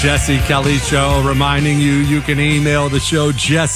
Jesse Kelly Show, reminding you can email the show,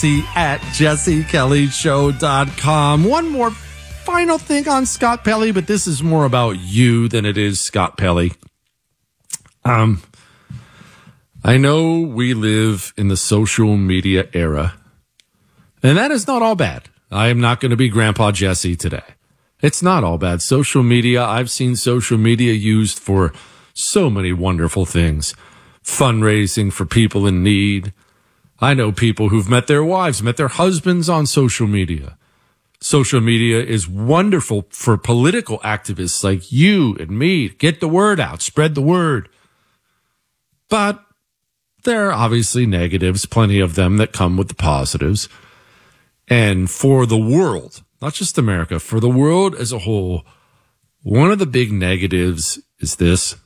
jesse@jessekellyshow.com. One more final thing on Scott Pelley, but this is more about you than it is Scott Pelley. I know we live in the social media era, and that is not all bad. I am not going to be Grandpa Jesse today. It's not all bad. Social media, I've seen social media used for so many wonderful things. Fundraising for people in need. I know people who've met their wives, met their husbands on social media. Social media is wonderful for political activists like you and me. Get the word out, spread the word. But there are obviously negatives, plenty of them that come with the positives. And for the world, not just America, for the world as a whole, one of the big negatives is this.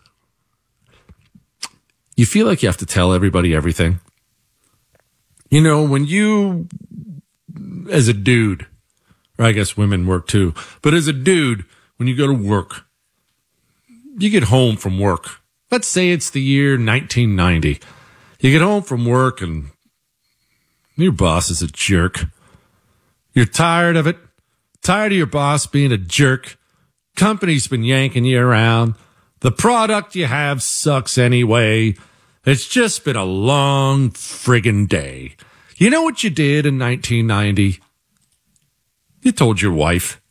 You feel like you have to tell everybody everything. You know, when you, as a dude, or I guess women work too, but as a dude, when you go to work, you get home from work. Let's say it's the year 1990. You get home from work and your boss is a jerk. You're tired of it. Tired of your boss being a jerk. Company's been yanking you around. The product you have sucks anyway. It's just been a long friggin' day. You know what you did in 1990? You told your wife.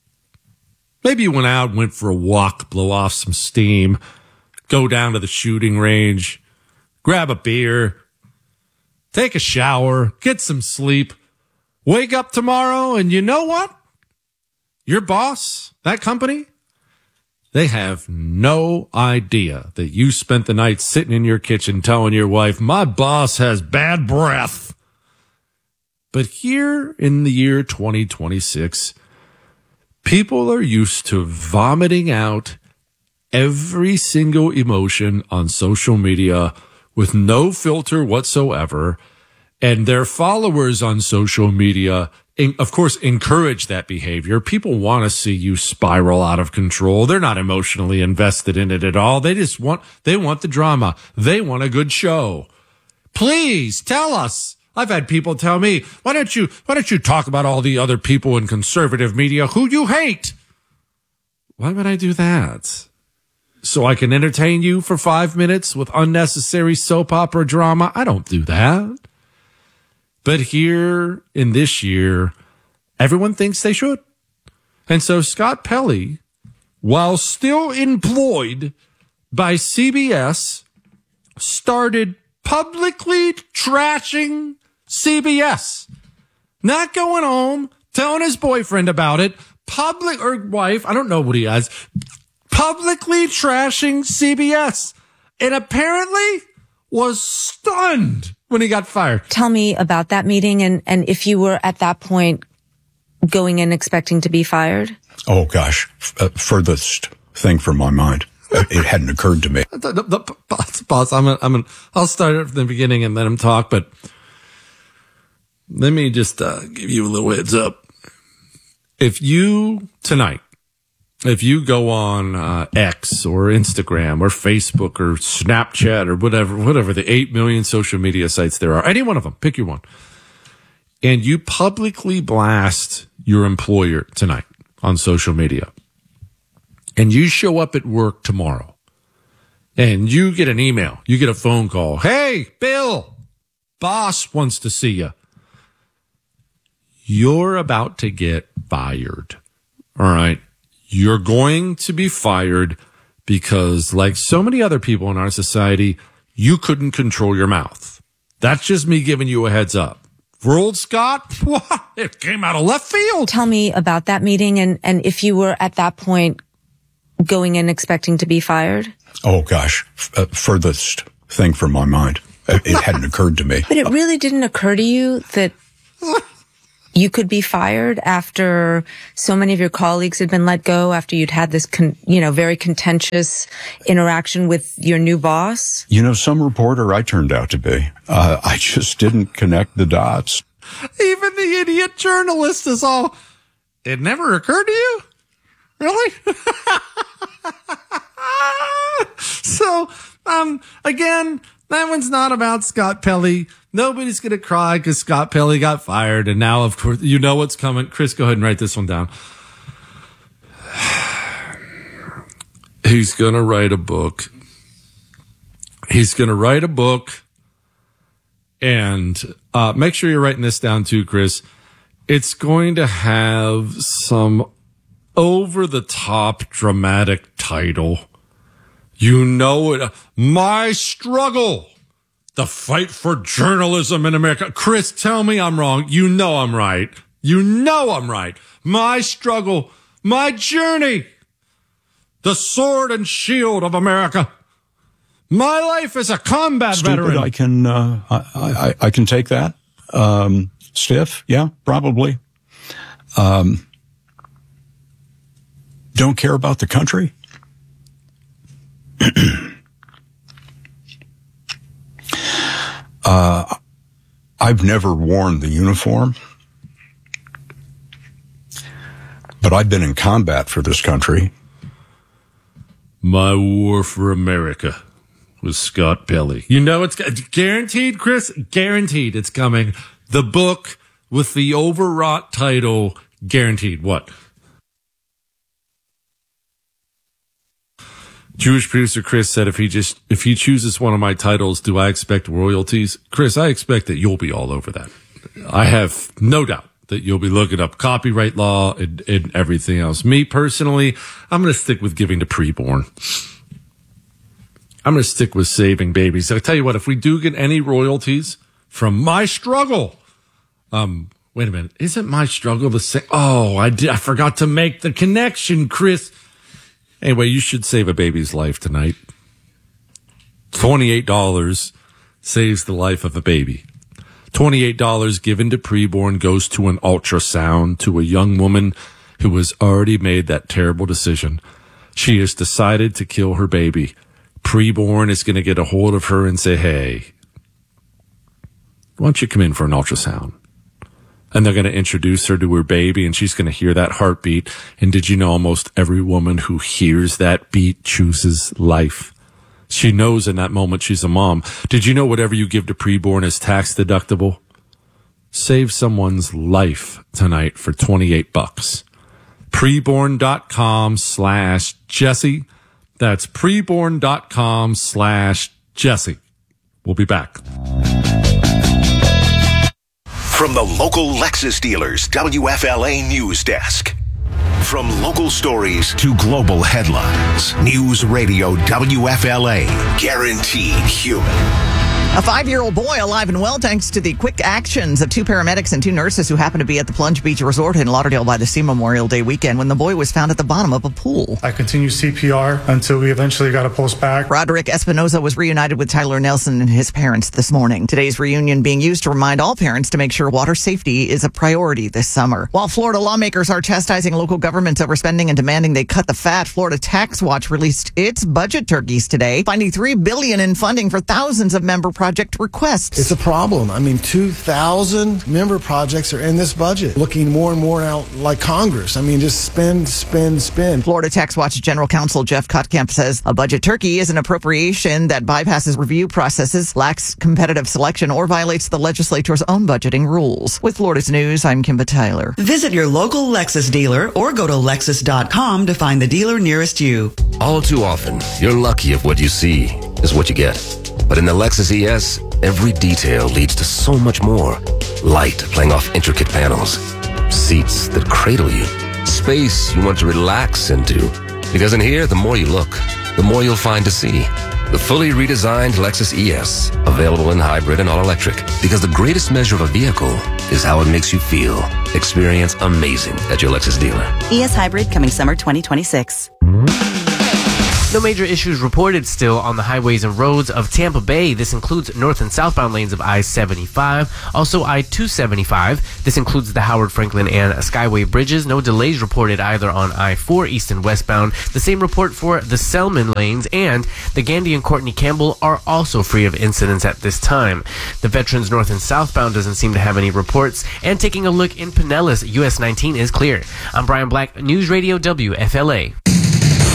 Maybe you went out, went for a walk, blow off some steam, go down to the shooting range, grab a beer, take a shower, get some sleep, wake up tomorrow, and you know what? Your boss, that company, they have no idea that you spent the night sitting in your kitchen telling your wife, my boss has bad breath. But here in the year 2026, people are used to vomiting out every single emotion on social media with no filter whatsoever. And their followers on social media, of course, encourage that behavior. People want to see you spiral out of control. They're not emotionally invested in it at all. They want the drama. They want a good show. Please tell us. I've had people tell me, why don't you talk about all the other people in conservative media who you hate? Why would I do that? So I can entertain you for 5 minutes with unnecessary soap opera drama? I don't do that. But here in this year, everyone thinks they should. And so Scott Pelley, while still employed by CBS, started publicly trashing CBS. Not going home, telling his boyfriend about it, public or wife, I don't know what he has, publicly trashing CBS. And apparently was stunned when he got fired. Tell me about that meeting and if you were at that point going in expecting to be fired. Oh, gosh. Furthest thing from my mind. It hadn't occurred to me. Boss, I'll start from the beginning and let him talk, but let me just give you a little heads up. If you go on X or Instagram or Facebook or Snapchat or whatever the 8 million social media sites there are, any one of them, pick your one, and you publicly blast your employer tonight on social media, and you show up at work tomorrow, and you get an email, you get a phone call, hey, Bill, boss wants to see you. You're about to get fired, all right? You're going to be fired because, like so many other people in our society, you couldn't control your mouth. That's just me giving you a heads up. For old Scott, what? It came out of left field. Tell me about that meeting and if you were at that point going in expecting to be fired. Oh, gosh. Furthest thing from my mind. It hadn't occurred to me. But it really didn't occur to you that you could be fired after so many of your colleagues had been let go, after you'd had this, very contentious interaction with your new boss? You know, some reporter I turned out to be. I just didn't connect the dots. Even the idiot journalist is all, it never occurred to you? Really? So, again, That one's not about Scott Pelley. Nobody's going to cry because Scott Pelley got fired. And now, of course, you know what's coming. Chris, go ahead and write this one down. He's going to write a book. He's going to write a book. And make sure you're writing this down too, Chris. It's going to have some over-the-top dramatic title. You know it. My Struggle. The Fight for Journalism in America. Chris, tell me I'm wrong. You know I'm right. You know I'm right. My Struggle. My Journey. The Sword and Shield of America. My life as a combat veteran. I can take that. Stiff. Yeah, probably. Don't care about the country. I've never worn the uniform, but I've been in combat for this country. My War for America with Scott Pelley. You know it's guaranteed, Chris. Guaranteed it's coming. The book with the overwrought title, guaranteed. What? Jewish producer Chris said if he chooses one of my titles, do I expect royalties? Chris, I expect that you'll be all over that. I have no doubt that you'll be looking up copyright law and everything else. Me personally, I'm going to stick with giving to preborn. I'm going to stick with saving babies. I'll tell you what, if we do get any royalties from My Struggle, wait a minute, isn't My Struggle the same? Oh, I forgot to make the connection, Chris. Anyway, you should save a baby's life tonight. $28 saves the life of a baby. $28 given to preborn goes to an ultrasound to a young woman who has already made that terrible decision. She has decided to kill her baby. Preborn is going to get a hold of her and say, hey, why don't you come in for an ultrasound? And they're going to introduce her to her baby, and she's going to hear that heartbeat. And did you know almost every woman who hears that beat chooses life? She knows in that moment she's a mom. Did you know whatever you give to preborn is tax deductible? Save someone's life tonight for $28. Preborn.com/Jesse. That's preborn.com/Jesse. We'll be back. From the local Lexus dealers, WFLA News Desk. From local stories to global headlines, News Radio WFLA, guaranteed human. A 5-year-old boy alive and well thanks to the quick actions of 2 paramedics and 2 nurses who happened to be at the Plunge Beach Resort in Lauderdale by the Sea Memorial Day weekend when the boy was found at the bottom of a pool. I continued CPR until we eventually got a pulse back. Roderick Espinoza was reunited with Tyler Nelson and his parents this morning. Today's reunion being used to remind all parents to make sure water safety is a priority this summer. While Florida lawmakers are chastising local governments over spending and demanding they cut the fat, Florida Tax Watch released its budget turkeys today, finding $3 billion in funding for thousands of member project requests. It's a problem. I mean, 2,000 member projects are in this budget, looking more and more out like Congress. I mean, just spend. Florida Tax Watch General Counsel Jeff Kotkamp says a budget turkey is an appropriation that bypasses review processes, lacks competitive selection, or violates the legislature's own budgeting rules. With Florida's News, I'm Kimba Tyler. Visit your local Lexus dealer or go to Lexus.com to find the dealer nearest you. All too often, you're lucky if what you see is what you get. But in the Lexus ES, every detail leads to so much more. Light playing off intricate panels. Seats that cradle you. Space you want to relax into. Because in here, the more you look, the more you'll find to see. The fully redesigned Lexus ES, available in hybrid and all-electric. Because the greatest measure of a vehicle is how it makes you feel. Experience amazing at your Lexus dealer. ES Hybrid coming summer 2026. No major issues reported still on the highways and roads of Tampa Bay. This includes north and southbound lanes of I-75, also I-275. This includes the Howard Franklin and Skyway bridges. No delays reported either on I-4 east and westbound. The same report for the Selman lanes, and the Gandy and Courtney Campbell are also free of incidents at this time. The Veterans north and southbound doesn't seem to have any reports. And taking a look in Pinellas, US 19 is clear. I'm Brian Black, News Radio WFLA.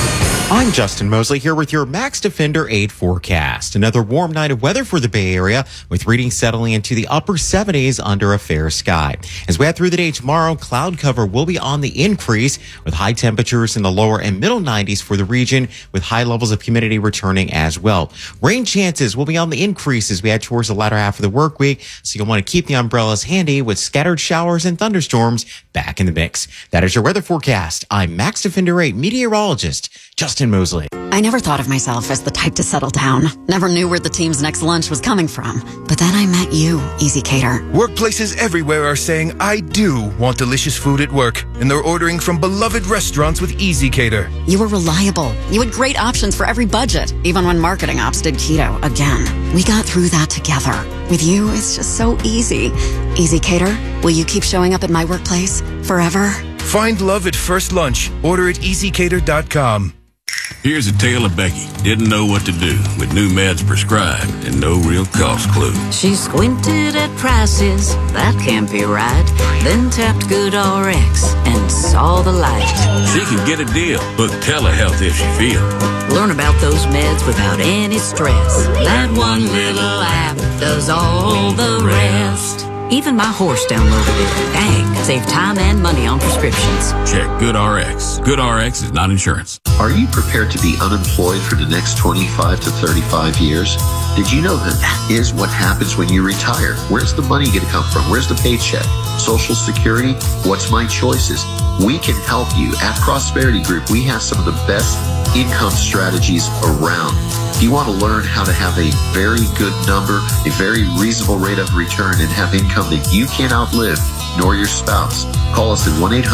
I'm Justin Mosley here with your Max Defender 8 forecast. Another warm night of weather for the Bay Area with readings settling into the upper 70s under a fair sky. As we head through the day tomorrow, cloud cover will be on the increase with high temperatures in the lower and middle 90s for the region with high levels of humidity returning as well. Rain chances will be on the increase as we head towards the latter half of the work week, so you'll want to keep the umbrellas handy with scattered showers and thunderstorms back in the mix. That is your weather forecast. I'm Max Defender 8 meteorologist Justin Mosley. I never thought of myself as the type to settle down. Never knew where the team's next lunch was coming from. But then I met you, Easy Cater. Workplaces everywhere are saying, I do want delicious food at work. And they're ordering from beloved restaurants with Easy Cater. You were reliable. You had great options for every budget, even when marketing ops did keto again. We got through that together. With you, it's just so easy. Easy Cater, will you keep showing up at my workplace forever? Find love at first lunch. Order at easycater.com. Here's a tale of Becky. Didn't know what to do with new meds prescribed and no real cost clue. She squinted at prices, that can't be right. Then tapped GoodRx and saw the light. She can get a deal, book telehealth if she feels. Learn about those meds without any stress. That one little app does all the rest. Even my horse downloaded it. Dang, save time and money on prescriptions. Check GoodRx. GoodRx is not insurance. Are you prepared to be unemployed for the next 25 to 35 years? Did you know that is what happens when you retire? Where's the money going to come from? Where's the paycheck? Social Security? What's my choices? We can help you. At Prosperity Group, we have some of the best income strategies around. If you want to learn how to have a very good number, a very reasonable rate of return, and have income that you can't outlive, nor your spouse, call us at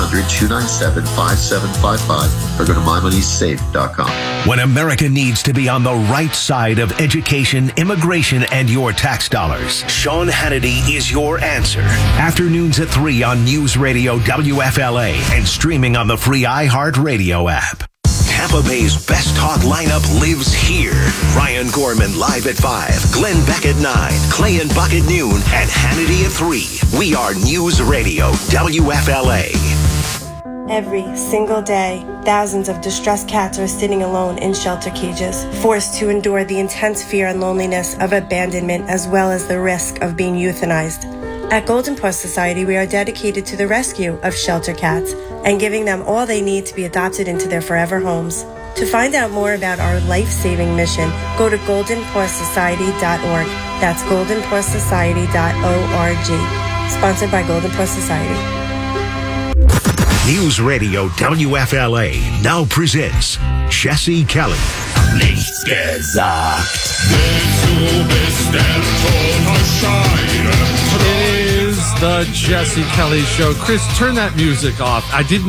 1-800-297-5755 or go to mymoneysafe.com. When America needs to be on the right side of education, immigration, and your tax dollars, Sean Hannity is your answer. Afternoons at 3 on News Radio WFLA and streaming on the free iHeartRadio app. Tampa Bay's best talk lineup lives here. Ryan Gorman live at 5, Glenn Beck at 9, Clay and Buck at noon, and Hannity at 3. We are News Radio WFLA. Every single day, thousands of distressed cats are sitting alone in shelter cages, forced to endure the intense fear and loneliness of abandonment as well as the risk of being euthanized. At Golden Paw Society, we are dedicated to the rescue of shelter cats and giving them all they need to be adopted into their forever homes. To find out more about our life-saving mission, go to goldenpawsociety.org. That's goldenpawsociety.org. Sponsored by Golden Paw Society. News Radio WFLA now presents Jesse Kelly. Nichts gesagt. It is the Jesse Kelly Show. Chris, turn that music off.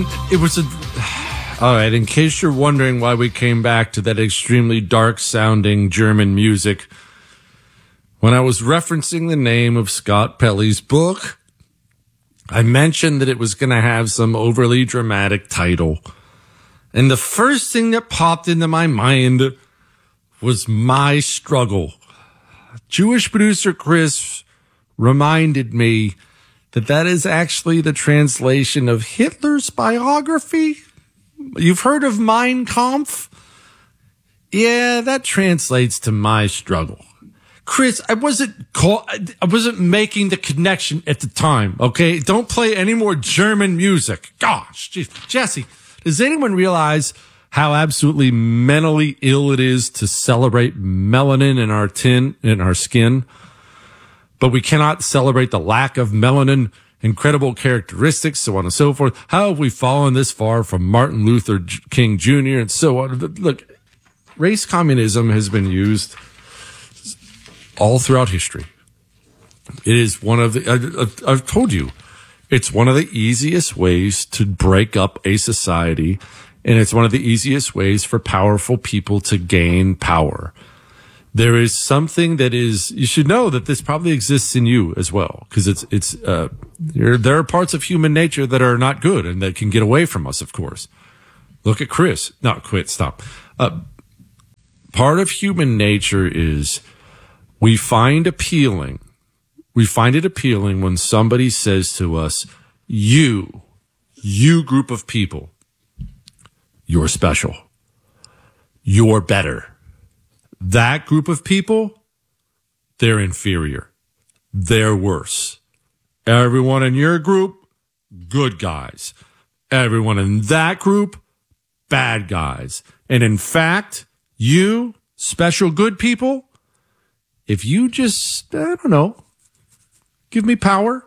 All right, in case you're wondering why we came back to that extremely dark-sounding German music, when I was referencing the name of Scott Pelley's book, I mentioned that it was going to have some overly dramatic title. And the first thing that popped into my mind was My Struggle. Jewish producer Chris reminded me that is actually the translation of Hitler's biography. You've heard of Mein Kampf? Yeah, that translates to My Struggle. Chris, I wasn't making the connection at the time, okay? Don't play any more German music. Gosh, geez. Jesse, does anyone realize how absolutely mentally ill it is to celebrate melanin in our skin? But we cannot celebrate the lack of melanin, incredible characteristics, so on and so forth. How have we fallen this far from Martin Luther King Jr. and so on? Look, race communism has been used all throughout history. It is one of the, I've told you, it's one of the easiest ways to break up a society, and it's one of the easiest ways for powerful people to gain power. There is something that is, you should know that this probably exists in you as well, because there are parts of human nature that are not good and that can get away from us, of course. Look at Chris. No, quit, stop. Part of human nature is we find it appealing when somebody says to us, you group of people, you're special. you're better. That group of people, they're inferior. They're worse. Everyone in your group, good guys. Everyone in that group, bad guys. And in fact, you, special good people, if you just, I don't know, give me power,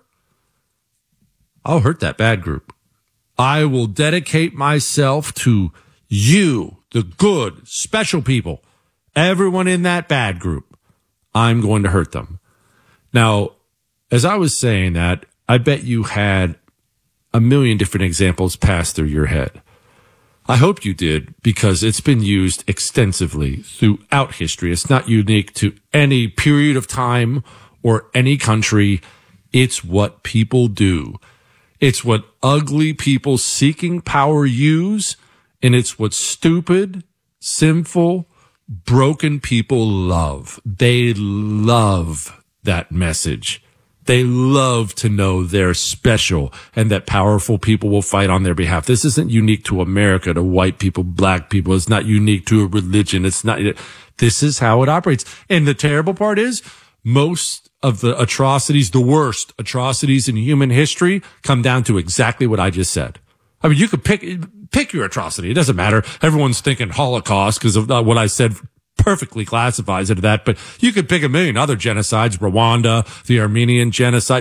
I'll hurt that bad group. I will dedicate myself to you, the good, special people. Everyone in that bad group, I'm going to hurt them. Now, as I was saying that, I bet you had a million different examples pass through your head. I hope you did, because it's been used extensively throughout history. It's not unique to any period of time or any country. It's what people do. It's what ugly people seeking power use, and it's what stupid, sinful, broken people love. They love that message. They love to know they're special and that powerful people will fight on their behalf. This isn't unique to America, to white people, black people. It's not unique to a religion. It's not. This is how it operates. And the terrible part is most of the atrocities, the worst atrocities in human history, come down to exactly what I just said. I mean, you could pick your atrocity. It doesn't matter. Everyone's thinking Holocaust because of what I said perfectly classifies it as that, but you could pick a million other genocides, Rwanda, the Armenian genocide,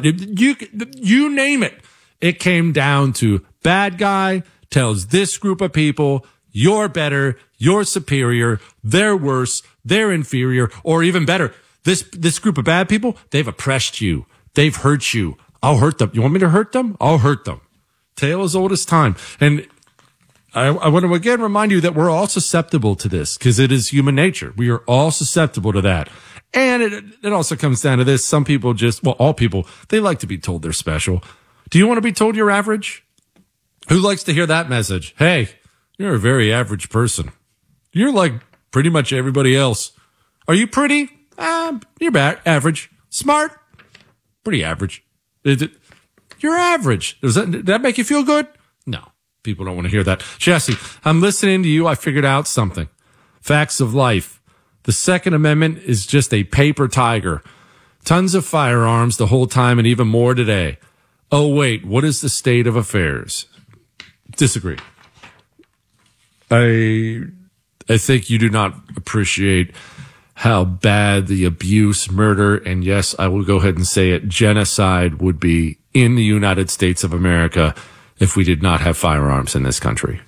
you name it. It came down to bad guy tells this group of people, you're better, you're superior, they're worse, they're inferior, or even better, this group of bad people, they've oppressed you, they've hurt you, I'll hurt them. You want me to hurt them? I'll hurt them. Tale as old as time. And I want to again remind you that we're all susceptible to this because it is human nature. We are all susceptible to that. And it also comes down to this. Some people all people, they like to be told they're special. Do you want to be told you're average? Who likes to hear that message? Hey, you're a very average person. You're like pretty much everybody else. Are you pretty? You're average. Smart? Pretty average. You're average. Does that make you feel good? No. People don't want to hear that. Jesse, I'm listening to you. I figured out something. Facts of life. The Second Amendment is just a paper tiger. Tons of firearms the whole time and even more today. Oh, wait, what is the state of affairs? Disagree. I think you do not appreciate how bad the abuse, murder, and yes, I will go ahead and say it, genocide would be in the United States of America if we did not have firearms in this country.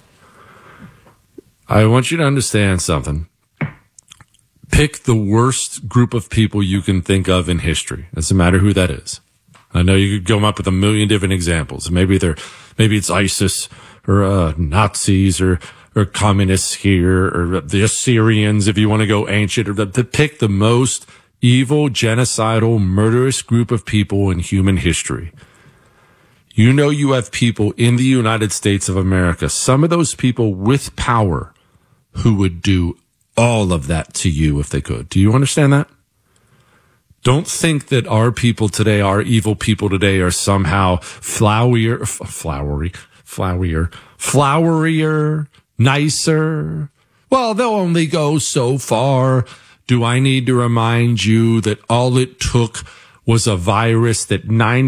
I want you to understand something. Pick the worst group of people you can think of in history. It doesn't matter who that is. I know you could come up with a million different examples. Maybe it's ISIS or Nazis or communists here or the Assyrians if you want to go ancient. Or to pick the most evil, genocidal, murderous group of people in human history. You know you have people in the United States of America, some of those people with power, who would do all of that to you if they could. Do you understand that? Don't think that our people today, our evil people today, are somehow flowerier, nicer. Well, they'll only go so far. Do I need to remind you that all it took was a virus that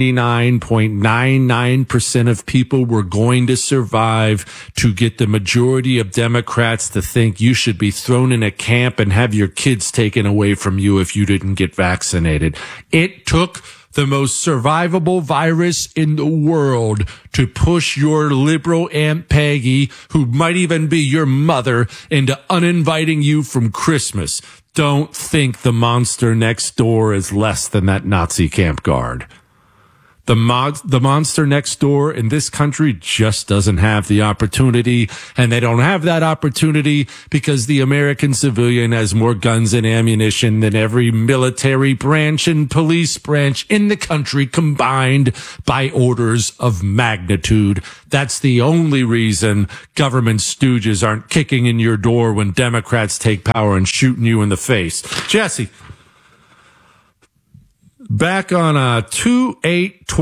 99.99% of people were going to survive to get the majority of Democrats to think you should be thrown in a camp and have your kids taken away from you if you didn't get vaccinated. It took the most survivable virus in the world to push your liberal Aunt Peggy, who might even be your mother, into uninviting you from Christmas. Don't think the monster next door is less than that Nazi camp guard. The monster next door in this country just doesn't have the opportunity, and they don't have that opportunity because the American civilian has more guns and ammunition than every military branch and police branch in the country combined by orders of magnitude. That's the only reason government stooges aren't kicking in your door when Democrats take power and shooting you in the face. Jesse. Back on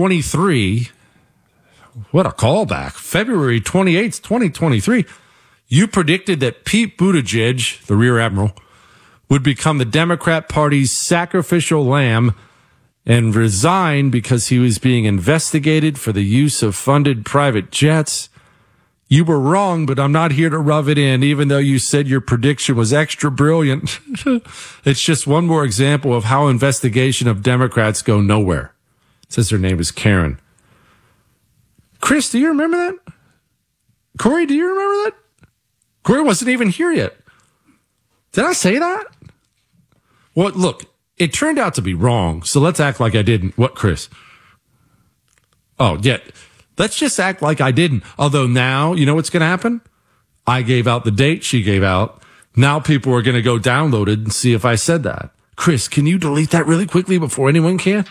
2/8/23, what a callback, February 28th, 2023, You predicted that Pete Buttigieg, the rear admiral, would become the Democrat Party's sacrificial lamb and resign because he was being investigated for the use of funded private jets. You were wrong, but I'm not here to rub it in, even though you said your prediction was extra brilliant. It's just one more example of how investigation of Democrats go nowhere. It says her name is Karen. Chris, do you remember that? Corey, do you remember that? Corey wasn't even here yet. Did I say that? Well, look, it turned out to be wrong, so let's act like I didn't. What, Chris? Oh, yeah. Let's just act like I didn't. Although now, you know what's going to happen? I gave out the date she gave out. Now people are going to go download it and see if I said that. Chris, can you delete that really quickly before anyone can?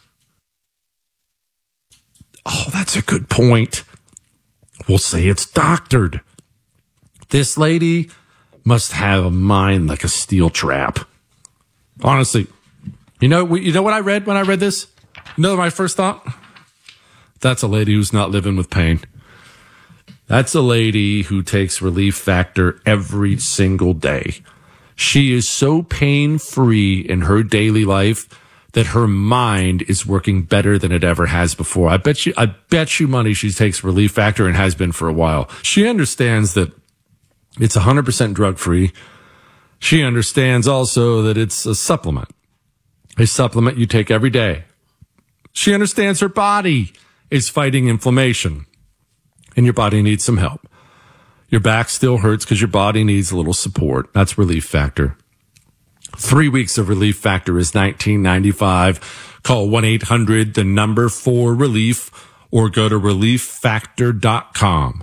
Oh, that's a good point. We'll say it's doctored. This lady must have a mind like a steel trap. Honestly, you know what I read when I read this? You know my first thought? That's a lady who's not living with pain. That's a lady who takes Relief Factor every single day. She is so pain-free in her daily life that her mind is working better than it ever has before. I bet you money she takes Relief Factor and has been for a while. She understands that it's 100% drug-free. She understands also that it's a supplement you take every day. She understands her body is fighting inflammation, and your body needs some help. Your back still hurts because your body needs a little support. That's Relief Factor. 3 weeks of Relief Factor is $19.95. Call 1-800-4RELIEF or go to relieffactor.com.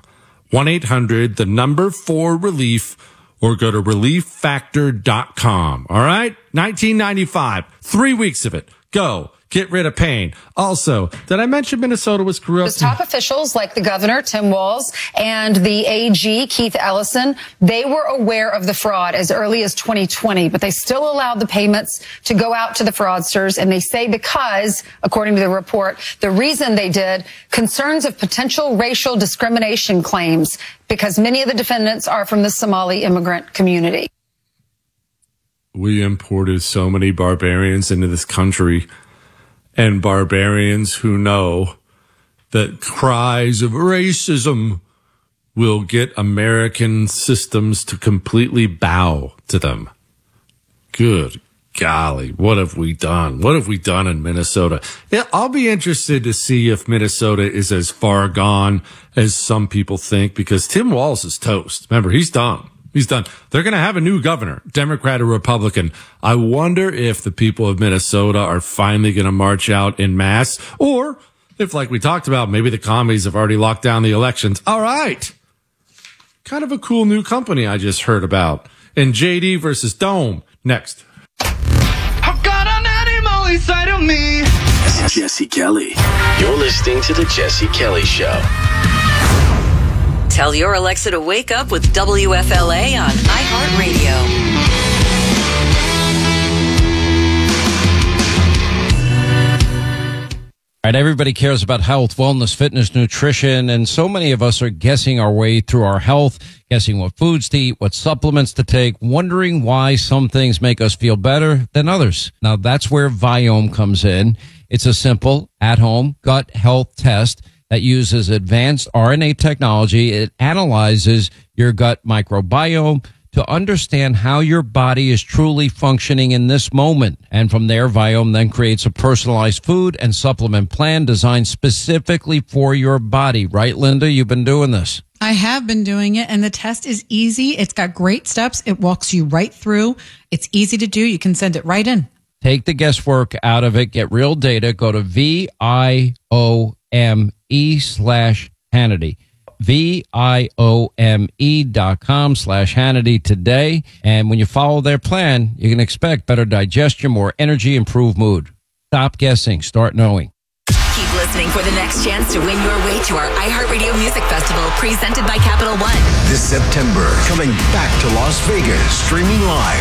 1-800-4RELIEF or go to relieffactor.com. All right? $19.95. 3 weeks of it. Go. Get rid of pain. Also, did I mention Minnesota was corrupt? Top officials like the governor, Tim Walz, and the AG, Keith Ellison, they were aware of the fraud as early as 2020, but they still allowed the payments to go out to the fraudsters. And they say because, according to the report, the reason they did, concerns of potential racial discrimination claims, because many of the defendants are from the Somali immigrant community. We imported so many barbarians into this country, and barbarians who know that cries of racism will get American systems to completely bow to them. Good golly, what have we done? What have we done in Minnesota? Yeah, I'll be interested to see if Minnesota is as far gone as some people think, because Tim Walz is toast. Remember, he's done. He's done. They're going to have a new governor, Democrat or Republican. I wonder if the people of Minnesota are finally going to march out en masse, or if, like we talked about, maybe the commies have already locked down the elections. All right. Kind of a cool new company I just heard about. And JD versus Dome next. I've got an animal inside of me. This is Jesse Kelly. You're listening to The Jesse Kelly Show. Tell your Alexa to wake up with WFLA on iHeartRadio. All right, everybody cares about health, wellness, fitness, nutrition, and so many of us are guessing our way through our health, guessing what foods to eat, what supplements to take, wondering why some things make us feel better than others. Now, that's where Viome comes in. It's a simple, at-home gut health test that uses advanced RNA technology. It analyzes your gut microbiome to understand how your body is truly functioning in this moment. And from there, Viome then creates a personalized food and supplement plan designed specifically for your body. Right, Linda? You've been doing this. I have been doing it, and the test is easy. It's got great steps. It walks you right through. It's easy to do. You can send it right in. Take the guesswork out of it. Get real data. Go to VIOME/Hannity. VIOME.com/Hannity today. And when you follow their plan, you can expect better digestion, more energy, improved mood. Stop guessing. Start knowing. Keep listening for the next chance to win your way to our iHeartRadio Music Festival presented by Capital One. This September, coming back to Las Vegas, streaming live